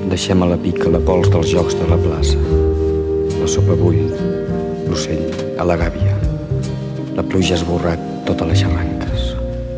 Deixem a la pica la pols dels jocs de la plaça. La sopa bull, l'ocell a la gàbia. La pluja ha esborrat tota la xerranca.